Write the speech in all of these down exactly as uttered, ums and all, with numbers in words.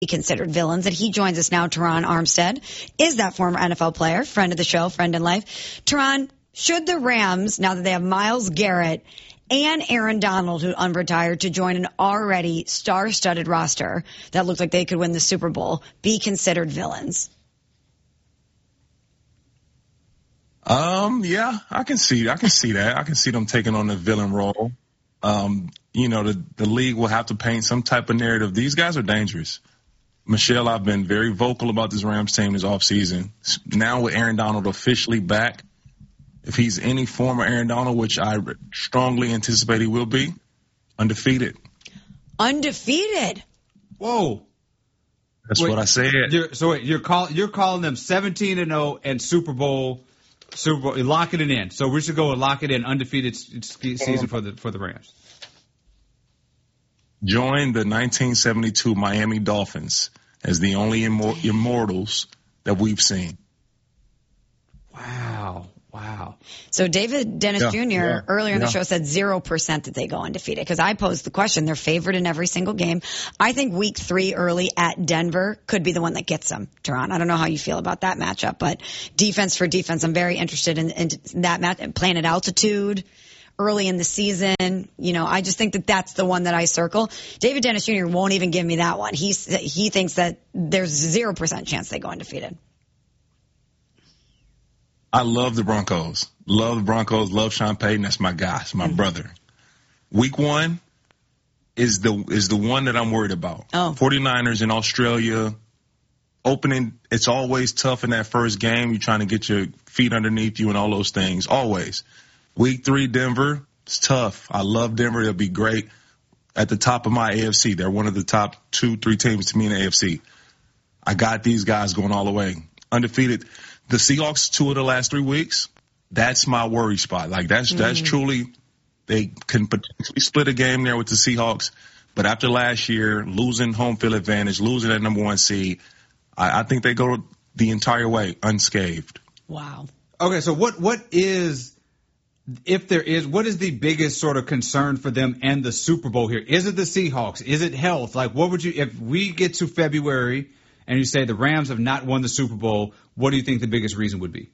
considered villains, and he joins us now. Teron Armstead is that former N F L player, friend of the show, friend in life. Teron, should the Rams, now that they have Myles Garrett and Aaron Donald, who unretired, to join an already star-studded roster that looks like they could win the Super Bowl, be considered villains? Um, yeah, I can see, I can see that. I can see them taking on the villain role. Um, you know, the, the league will have to paint some type of narrative. These guys are dangerous. Michelle, I've been very vocal about this Rams team this offseason. Now with Aaron Donald officially back, if he's any former Aaron Donald, which I strongly anticipate he will be, undefeated. Undefeated? Whoa. That's wait, what I said. You're, so wait, you're, call, you're calling them seventeen and oh and Super Bowl, Super Bowl, locking it in. So we should go and lock it in, undefeated season for the for the Rams. Join the nineteen seventy-two Miami Dolphins as the only immor- immortals that we've seen. Wow. Wow. So David Dennis yeah, Junior yeah, earlier in yeah. the show said zero percent that they go undefeated, because I posed the question. They're favored in every single game. I think week three early at Denver could be the one that gets them, Teron. I don't know how you feel about that matchup, but defense for defense, I'm very interested in, in that match, playing at altitude early in the season. You know, I just think that that's the one that I circle. David Dennis Junior won't even give me that one. He's, he thinks that there's zero percent chance they go undefeated. I love the Broncos. Love the Broncos. Love Sean Payton. That's my guy. It's my mm-hmm. brother. Week one is the is the one that I'm worried about. Oh. 49ers in Australia. Opening, it's always tough in that first game. You're trying to get your feet underneath you and all those things. Always. Week three, Denver. It's tough. I love Denver. They'll be great. At the top of my A F C. They're one of the top two, three teams to me in the A F C. I got these guys going all the way. Undefeated. The Seahawks, two of the last three weeks, that's my worry spot. Like, that's, mm. that's truly, they can potentially split a game there with the Seahawks. But after last year, losing home field advantage, losing that number one seed, I, I think they go the entire way unscathed. Wow. Okay, so what what is, if there is, what is the biggest sort of concern for them and the Super Bowl here? Is it the Seahawks? Is it health? Like, what would you, if we get to February and you say the Rams have not won the Super Bowl, what do you think the biggest reason would be?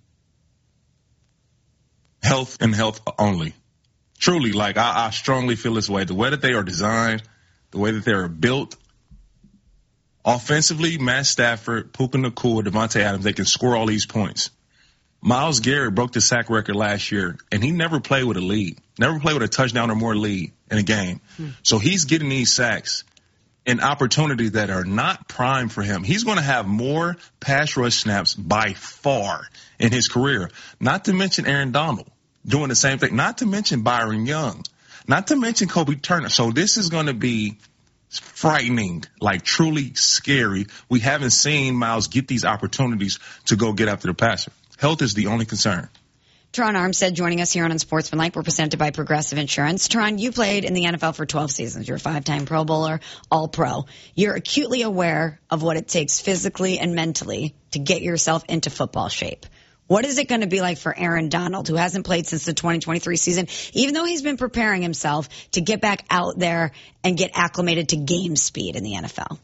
Health and health only. Truly, like, I, I strongly feel this way. The way that they are designed, the way that they are built, offensively, Matt Stafford, Puka Nacua, Devontae Adams, they can score all these points. Myles Garrett broke the sack record last year, and he never played with a lead, never played with a touchdown or more lead in a game. Hmm. So he's getting these sacks and opportunities that are not prime for him. He's going to have more pass rush snaps by far in his career. Not to mention Aaron Donald doing the same thing. Not to mention Byron Young. Not to mention Kobe Turner. So this is going to be frightening, like truly scary. We haven't seen Myles get these opportunities to go get after the passer. Health is the only concern. Teron Armstead joining us here on Unsportsmanlike. We're presented by Progressive Insurance. Teron, you played in the N F L for twelve seasons. You're a five-time Pro Bowler, All-Pro. You're acutely aware of what it takes physically and mentally to get yourself into football shape. What is it going to be like for Aaron Donald, who hasn't played since the twenty twenty-three season, even though he's been preparing himself to get back out there and get acclimated to game speed in the N F L?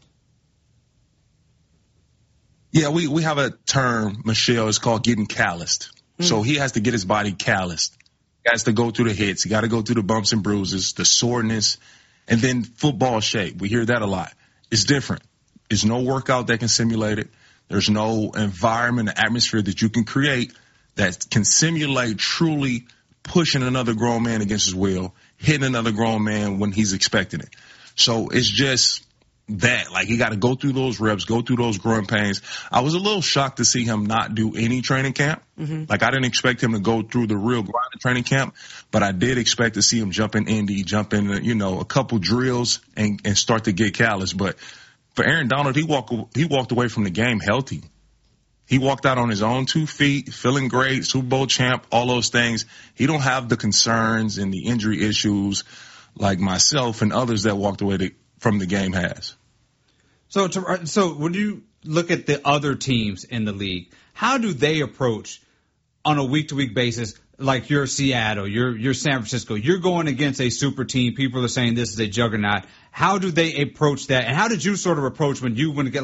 Yeah, we, we have a term, Michelle, it's called getting calloused. Mm. So he has to get his body calloused. He has to go through the hits. He got to go through the bumps and bruises, the soreness, and then football shape. We hear that a lot. It's different. There's no workout that can simulate it. There's no environment, atmosphere that you can create that can simulate truly pushing another grown man against his will, hitting another grown man when he's expecting it. So it's just that, like, he got to go through those reps, go through those growing pains. I was a little shocked to see him not do any training camp. Mm-hmm. Like, I didn't expect him to go through the real grind of training camp, but I did expect to see him jump in Indy, jump in, you know, a couple drills and, and start to get callous. But for Aaron Donald, he walked, he walked away from the game healthy. He walked out on his own two feet, feeling great, Super Bowl champ, all those things. He don't have the concerns and the injury issues like myself and others that walked away to, from the game has. So, to, so when you look at the other teams in the league, how do they approach on a week-to-week basis like you're Seattle, you're you're San Francisco, you're going against a super team. People are saying this is a juggernaut. How do they approach that? And how did you sort of approach when you went to get